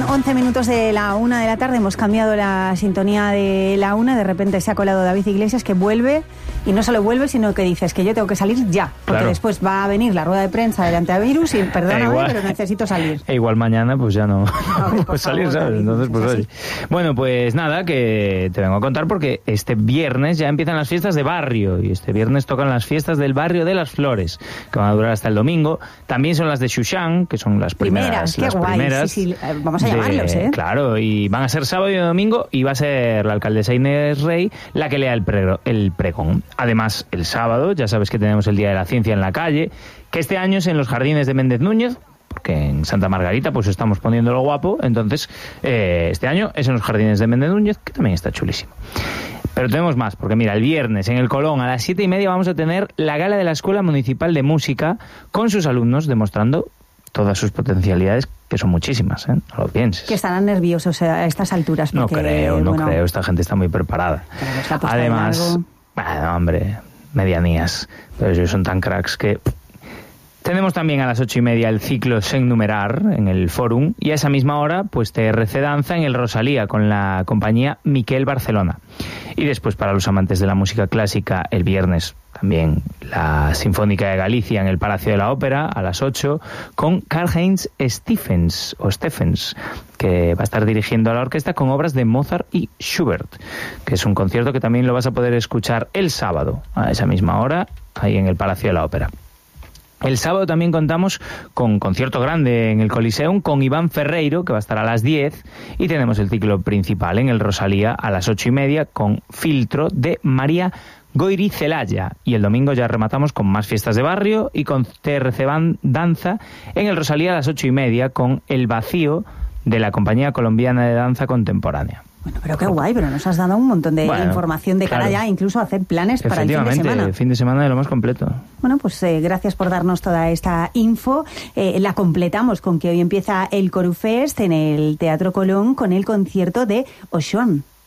11 minutos de la 1 de la tarde, hemos cambiado la sintonía de la 1, de repente se ha colado David Iglesias, que vuelve, y no solo vuelve, sino que dices que yo tengo que salir ya, porque después va a venir la rueda de prensa del antivirus y perdóname, pero necesito salir. Igual mañana pues ya no pues salir, ¿sabes? Entonces pues oye. Bueno, pues nada, que te vengo a contar porque este viernes ya empiezan las fiestas de barrio, y este viernes tocan las fiestas del barrio de Las Flores, que van a durar hasta el domingo. También son las de Xuxán, que son las primeras. Qué guay, primeras, sí, vamos a llamarlos, ¿eh? Claro, y van a ser sábado y domingo, y va a ser la alcaldesa Inés Rey la que lea el pregón. Además, el sábado, ya sabes que tenemos el Día de la Ciencia en la calle, que este año es en los Jardines de Méndez Núñez, porque en Santa Margarita pues estamos poniéndolo guapo, entonces este año es en los Jardines de Méndez Núñez, que también está chulísimo. Pero tenemos más, porque mira, el viernes en el Colón a las 7:30 vamos a tener la gala de la Escuela Municipal de Música con sus alumnos demostrando todas sus potencialidades, que son muchísimas, ¿eh? No lo pienses. Que estarán nerviosos a estas alturas. Porque, no creo, esta gente está muy preparada. Además, bueno, hombre, medianías, pero ellos son tan cracks que... Tenemos también a las 8:30 el ciclo Sen Numerar en el Fórum, y a esa misma hora pues TRC Danza en el Rosalía con la compañía Miquel Barcelona. Y después, para los amantes de la música clásica, el viernes también la Sinfónica de Galicia en el Palacio de la Ópera a las 8 con Karl-Heinz Stephens, que va a estar dirigiendo a la orquesta con obras de Mozart y Schubert, que es un concierto que también lo vas a poder escuchar el sábado a esa misma hora ahí en el Palacio de la Ópera. El sábado también contamos con concierto grande en el Coliseum con Iván Ferreiro, que va a estar a las 10, y tenemos el ciclo principal en el Rosalía a las 8:30 con Filtro de María Goiri Celaya, y el domingo ya rematamos con más fiestas de barrio y con TRC Danza en el Rosalía a las 8:30 con El Vacío de la Compañía Colombiana de Danza Contemporánea. Bueno, pero qué guay, pero nos has dado un montón de información de cara ya, incluso a hacer planes para el fin de semana. El fin de semana de lo más completo. Bueno, pues gracias por darnos toda esta info. La completamos con que hoy empieza el Corufest en el Teatro Colón con el concierto de Oshun.